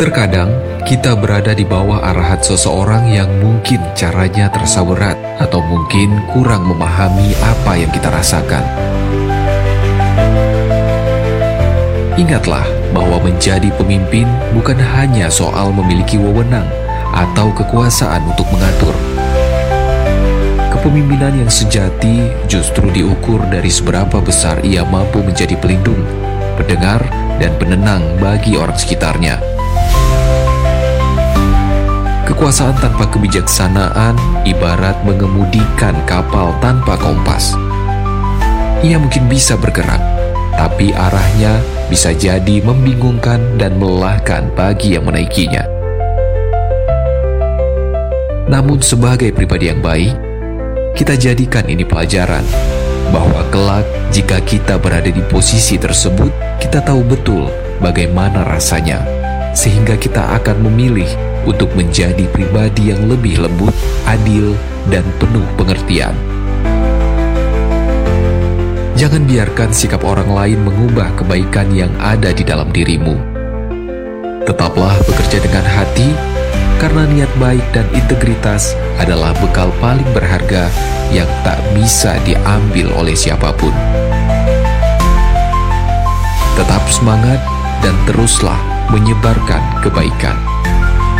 Terkadang, kita berada di bawah arahan seseorang yang mungkin caranya terasa berat atau mungkin kurang memahami apa yang kita rasakan. Ingatlah bahwa menjadi pemimpin bukan hanya soal memiliki wewenang atau kekuasaan untuk mengatur. Kepemimpinan yang sejati justru diukur dari seberapa besar ia mampu menjadi pelindung, pendengar, dan penenang bagi orang sekitarnya. Kekuasaan tanpa kebijaksanaan ibarat mengemudikan kapal tanpa kompas. Ia mungkin bisa bergerak, tapi arahnya bisa jadi membingungkan dan melelahkan bagi yang menaikinya. Namun sebagai pribadi yang baik, kita jadikan ini pelajaran, bahwa kelak jika kita berada di posisi tersebut, kita tahu betul bagaimana rasanya, sehingga kita akan memilih untuk menjadi pribadi yang lebih lembut, adil, dan penuh pengertian. Jangan biarkan sikap orang lain mengubah kebaikan yang ada di dalam dirimu. Tetaplah bekerja dengan hati, karena niat baik dan integritas adalah bekal paling berharga yang tak bisa diambil oleh siapapun. Tetap semangat dan teruslah menyebarkan kebaikan.